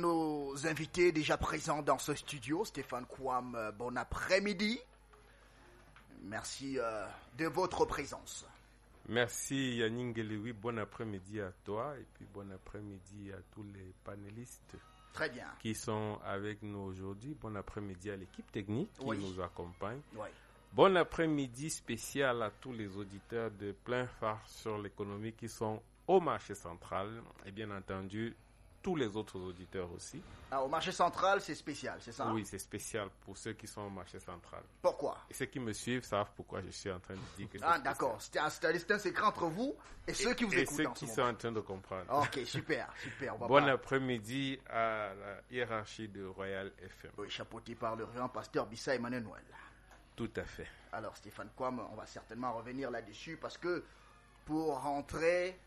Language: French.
nos invités déjà présents dans ce studio. Stéphane Kouam, bon après-midi. Merci de votre présence. Merci Yannick Ngelewi, bon après-midi à toi et puis bon après-midi à tous les panélistes. Très bien. Qui sont avec nous aujourd'hui. Bon après-midi à l'équipe technique qui nous accompagne. Oui. Bon après-midi spécial à tous les auditeurs de Plein Phare sur l'économie qui sont au marché central et bien entendu tous les autres auditeurs aussi. Ah, au marché central, c'est spécial, c'est ça? Oui, c'est spécial pour ceux qui sont au marché central. Pourquoi? Et ceux qui me suivent savent pourquoi je suis en train de dire que c'est spécial. D'accord. C'est un secret entre vous et ceux qui vous écoutent et ceux qui sont en train de comprendre. Ok, super. Bon après-midi à la hiérarchie de Royal FM. Oui, chapeauté par le révérend pasteur Bissa Emmanuel. Tout à fait. Alors Stéphane Kouam, on va certainement revenir là-dessus parce que pour rentrer